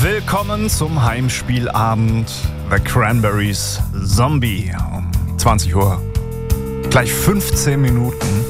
Willkommen zum Heimspielabend The Cranberries Zombie um 20 Uhr. Gleich 15 Minuten.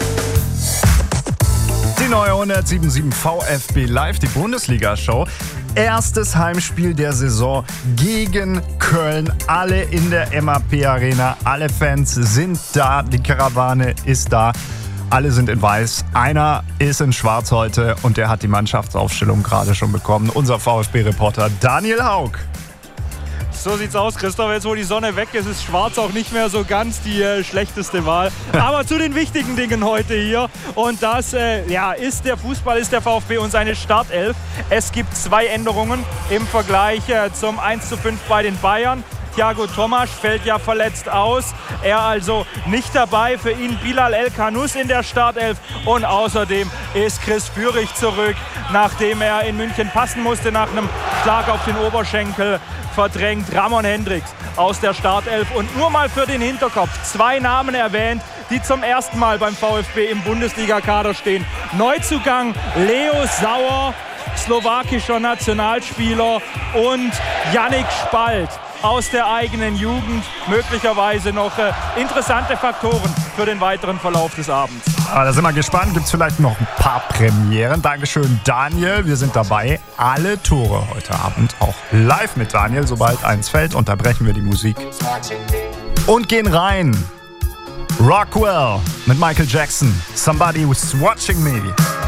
Die neue 107.7 VfB Live, die Bundesliga-Show. Erstes Heimspiel der Saison gegen Köln. Alle in der MAP-Arena, alle Fans sind da, die Karawane ist da. Alle sind in weiß. Einer ist in schwarz heute und der hat die Mannschaftsaufstellung gerade schon bekommen. Unser VfB-Reporter Daniel Haug. So sieht's aus, Christoph. Jetzt, wo die Sonne weg ist, ist schwarz auch nicht mehr so ganz die schlechteste Wahl. Aber zu den wichtigen Dingen heute hier. Und das ist der Fußball, ist der VfB und seine Startelf. Es gibt 2 Änderungen im Vergleich zum 1:5 bei den Bayern. Thiago Tomasch fällt ja verletzt aus. Er also nicht dabei. Für ihn Bilal El-Khanous in der Startelf. Und außerdem ist Chris Führig zurück, nachdem er in München passen musste nach einem Schlag auf den Oberschenkel. Verdrängt Ramon Hendricks aus der Startelf. Und nur mal für den Hinterkopf 2 Namen erwähnt, die zum ersten Mal beim VfB im Bundesliga-Kader stehen. Neuzugang Leo Sauer, slowakischer Nationalspieler, und Yannick Spalt aus der eigenen Jugend. Möglicherweise noch interessante Faktoren für den weiteren Verlauf des Abends. Da sind wir gespannt. Gibt es vielleicht noch ein paar Premieren? Dankeschön, Daniel. Wir sind dabei. Alle Tore heute Abend auch live mit Daniel. Sobald eins fällt, unterbrechen wir die Musik und gehen rein. Rockwell mit Michael Jackson. Somebody was watching me.